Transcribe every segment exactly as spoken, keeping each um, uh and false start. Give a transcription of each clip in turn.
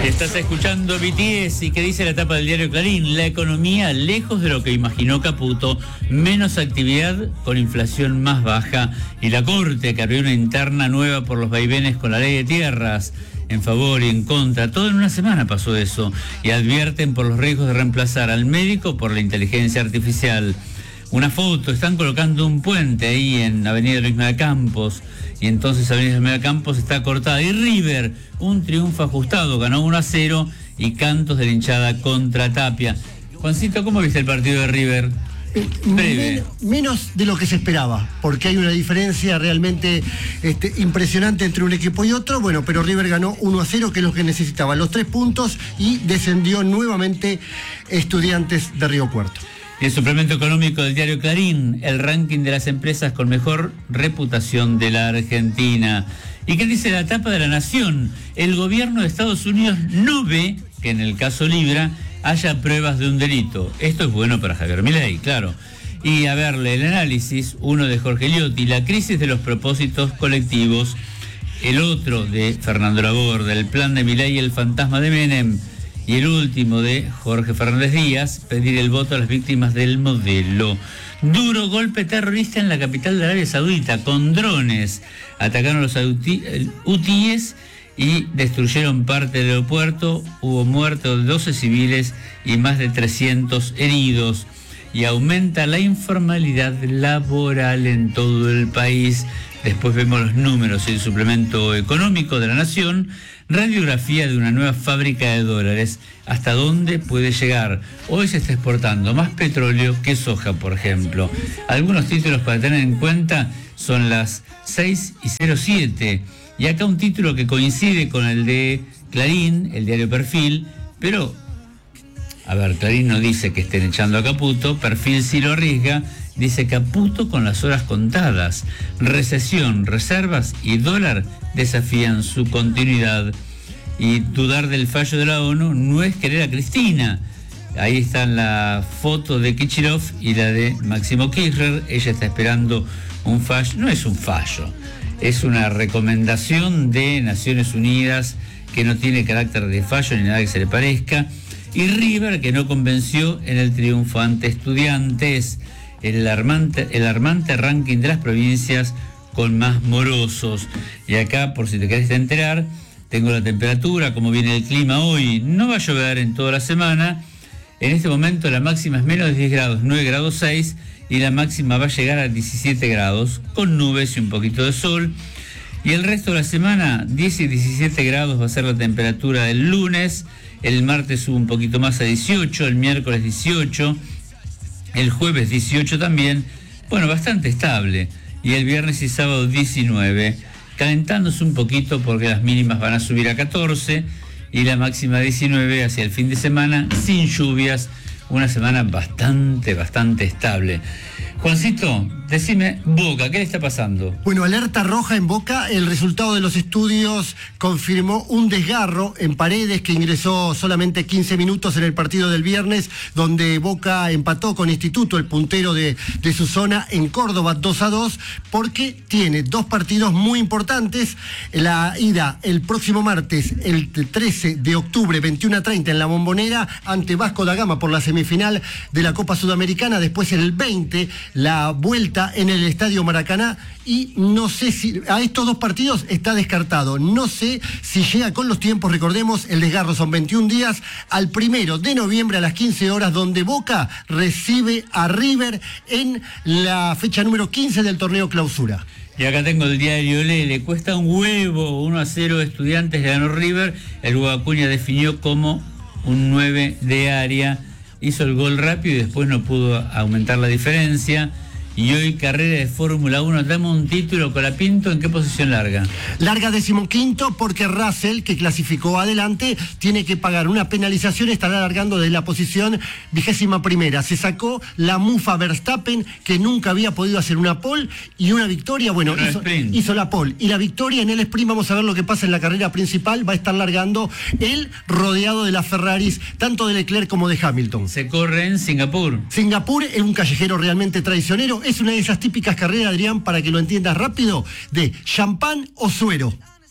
Estás escuchando B T S y ¿qué dice la tapa del diario Clarín? La economía lejos de lo que imaginó Caputo, menos actividad con inflación más baja y la Corte que abrió una interna nueva por los vaivenes con la ley de tierras, en favor y en contra. Todo en una semana pasó eso y advierten por los riesgos de reemplazar al médico por la inteligencia artificial. Una foto, están colocando un puente ahí en Avenida Luis Meda Campos y entonces Avenida Luis Meda Campos está cortada. Y River, un triunfo ajustado, ganó uno a cero y cantos de la hinchada contra Tapia. Juancito, ¿cómo viste el partido de River? Men, menos de lo que se esperaba, porque hay una diferencia realmente este, impresionante entre un equipo y otro. Bueno, pero River ganó uno a cero, que es lo que necesitaba, los tres puntos, y descendió nuevamente Estudiantes de Río Cuarto. Y el suplemento económico del diario Clarín, el ranking de las empresas con mejor reputación de la Argentina. ¿Y qué dice la tapa de La Nación? El gobierno de Estados Unidos no ve que en el caso Libra haya pruebas de un delito. Esto es bueno para Javier Milei, claro. Y a verle el análisis, uno de Jorge Liotti, la crisis de los propósitos colectivos, el otro de Fernando Laborde, el plan de Milei y el fantasma de Menem, y el último de Jorge Fernández Díaz, pedir el voto a las víctimas del modelo. Duro golpe terrorista en la capital de Arabia Saudita, con drones. Atacaron los hutíes y destruyeron parte del aeropuerto. Hubo muertos de doce civiles y más de trescientos heridos. Y aumenta la informalidad laboral en todo el país. Después vemos los números y el suplemento económico de La Nación. Radiografía de una nueva fábrica de dólares. ¿Hasta dónde puede llegar? Hoy se está exportando más petróleo que soja, por ejemplo. Algunos títulos para tener en cuenta son las seis y cero siete. Y acá un título que coincide con el de Clarín, el diario Perfil, pero, a ver, Clarín no dice que estén echando a Caputo, Perfil sí lo arriesga, dice Caputo con las horas contadas. Recesión, reservas y dólar desafían su continuidad. Y dudar del fallo de la ONU no es querer a Cristina. Ahí están la foto de Kichilov y la de Máximo Kirchner. Ella está esperando un fallo. No es un fallo, es una recomendación de Naciones Unidas que no tiene carácter de fallo ni nada que se le parezca. Y River, que no convenció en el triunfo ante Estudiantes, el alarmante, el alarmante ranking de las provincias con más morosos. Y acá, por si te querés enterar, tengo la temperatura, cómo viene el clima hoy. No va a llover en toda la semana. En este momento la máxima es menos de diez grados, nueve grados seis, y la máxima va a llegar a diecisiete grados, con nubes y un poquito de sol. Y el resto de la semana, diez y diecisiete grados va a ser la temperatura del lunes. El martes sube un poquito más a dieciocho, el miércoles dieciocho, el jueves dieciocho también. Bueno, bastante estable. Y el viernes y sábado diecinueve, calentándose un poquito porque las mínimas van a subir a catorce y la máxima diecinueve hacia el fin de semana, sin lluvias, una semana bastante, bastante estable. Juancito, decime, Boca, ¿qué le está pasando? Bueno, alerta roja en Boca. El resultado de los estudios confirmó un desgarro en Paredes, que ingresó solamente quince minutos en el partido del viernes, donde Boca empató con Instituto, el puntero de, de su zona, en Córdoba, dos a dos, porque tiene dos partidos muy importantes. La ida el próximo martes, el trece de octubre, veintiuno a treinta, en la Bombonera, ante Vasco da Gama por la semifinal de la Copa Sudamericana. Después el veinte, la vuelta en el Estadio Maracaná, y no sé si a estos dos partidos está descartado. No sé si llega con los tiempos. Recordemos, el desgarro son veintiún días, al primero de noviembre a las quince horas, donde Boca recibe a River en la fecha número quince del torneo Clausura. Y acá tengo el diario Le, le cuesta un huevo, uno a cero Estudiantes, ganó River. El Hugo Acuña definió como un nueve de área, hizo el gol rápido y después no pudo aumentar la diferencia. Y hoy carrera de Fórmula uno, damos un título. Colapinto, ¿en qué posición larga? Larga decimoquinto, porque Russell, que clasificó adelante, tiene que pagar una penalización, estará largando de la posición vigésima primera. Se sacó la mufa Verstappen, que nunca había podido hacer una pole y una victoria. Bueno, hizo, hizo la pole y la victoria en el sprint. Vamos a ver lo que pasa en la carrera principal. Va a estar largando él, rodeado de las Ferraris, tanto de Leclerc como de Hamilton. Se corre en Singapur. Singapur es un callejero realmente traicionero. Es una de esas típicas carreras, Adrián, para que lo entiendas rápido, de champán o suero.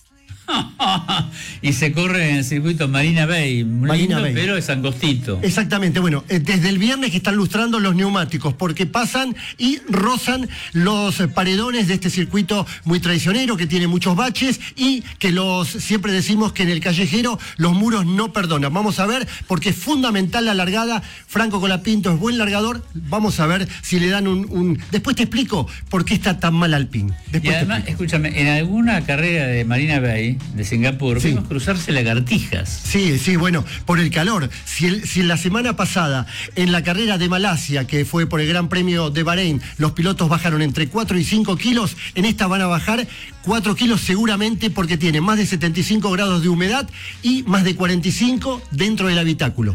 Y se corre en el circuito Marina Bay, Marina lindo, Bay. pero es angostito. Exactamente, bueno, eh, desde el viernes que están lustrando los neumáticos, porque pasan y rozan los eh, paredones de este circuito muy traicionero, que tiene muchos baches, y que los siempre decimos que en el callejero los muros no perdonan. Vamos a ver, porque es fundamental la largada. Franco Colapinto es buen largador, vamos a ver si le dan un... un... Después te explico por qué está tan mal Alpine. Después Y además, escúchame, en alguna carrera de Marina Bay, de Singapur, Sí. vimos cruzarse lagartijas. Sí, sí, bueno, por el calor. Si, el, si la semana pasada, en la carrera de Malasia, que fue por el Gran Premio de Bahrein, los pilotos bajaron entre cuatro y cinco kilos, en esta van a bajar cuatro kilos seguramente, porque tiene más de setenta y cinco grados de humedad y más de cuarenta y cinco dentro del habitáculo.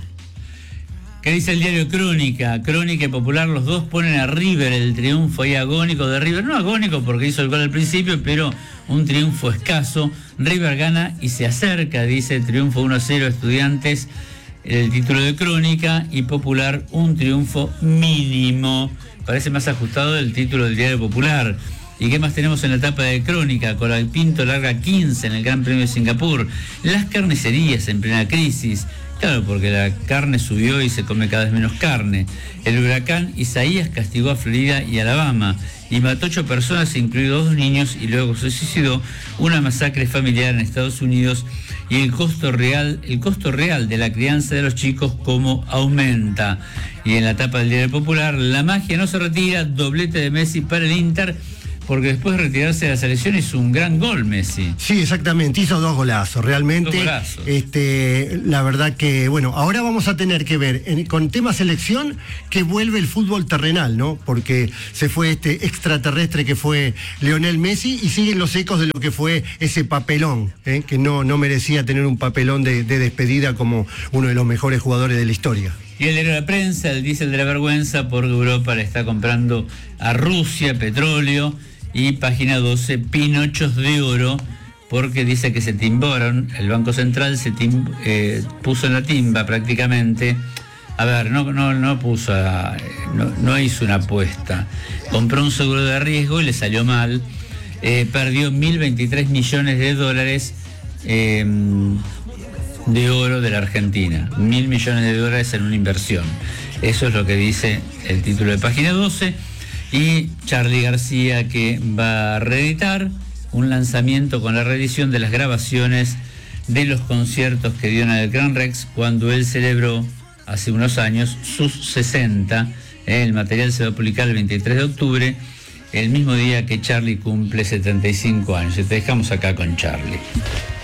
¿Qué dice el diario Crónica? Crónica y Popular, los dos ponen a River el triunfo ahí agónico de River. No agónico porque hizo el gol al principio, pero un triunfo escaso. River gana y se acerca, dice, triunfo uno a cero Estudiantes, el título de Crónica, y Popular, un triunfo mínimo. Parece más ajustado del título del diario Popular. ¿Y qué más tenemos en la etapa de Crónica? Colapinto larga quince en el Gran Premio de Singapur. Las carnicerías en plena crisis. Claro, porque la carne subió y se come cada vez menos carne. El huracán Isaías castigó a Florida y Alabama y mató ocho personas, incluidos dos niños, y luego se suicidó. Una masacre familiar en Estados Unidos, y el costo real, el costo real de la crianza de los chicos cómo aumenta. Y en la etapa del Diario Popular, la magia no se retira, doblete de Messi para el Inter, porque después de retirarse de la selección hizo un gran gol Messi. Sí, exactamente, hizo dos golazos, realmente. Dos golazos. Este, la verdad que, bueno, ahora vamos a tener que ver en, con tema selección que vuelve el fútbol terrenal, ¿no? Porque se fue este extraterrestre que fue Lionel Messi y siguen los ecos de lo que fue ese papelón, ¿eh? Que no, no merecía tener un papelón de, de despedida como uno de los mejores jugadores de la historia. Y el diario de la Prensa, el diésel de la vergüenza, porque Europa le está comprando a Rusia petróleo. Y página doce, Pinochos de oro, porque dice que se timbaron, el Banco Central se tim, eh, puso en la timba prácticamente. A ver, no, no, no puso, a, no, no hizo una apuesta. Compró un seguro de riesgo y le salió mal. Eh, perdió mil veintitrés millones de dólares eh, de oro de la Argentina. Mil millones de dólares en una inversión. Eso es lo que dice el título de página doce. Y Charly García, que va a reeditar un lanzamiento con la reedición de las grabaciones de los conciertos que dio en el Gran Rex cuando él celebró hace unos años sus sesenta. El material se va a publicar el veintitrés de octubre, el mismo día que Charly cumple setenta y cinco años. Y te dejamos acá con Charly.